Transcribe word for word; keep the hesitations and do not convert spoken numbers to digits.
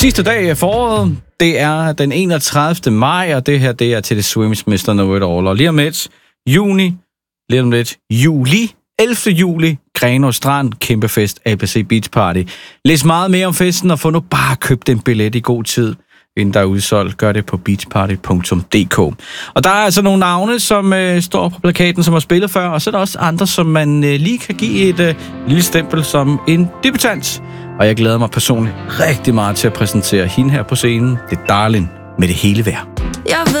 Sidste dag af foråret, det er den enogtredivte maj, og det her, det er til det Swimmingmester Know It All. Og lige om lidt, juni, lige om lidt, juli, ellevte juli, Grenaa Strand, kæmpefest, A B C Beach Party. Læs meget mere om festen, og få nu bare købt en billet i god tid, inden der er udsolgt. Gør det på beachparty punktum d k. Og der er altså nogle navne, som øh, står på plakaten, som har spillet før, og så er der også andre, som man øh, lige kan give et øh, lille stempel som en debutant. Og jeg glæder mig personligt rigtig meget til at præsentere hende her på scenen. Det er Darlin med det hele værd. Jeg ved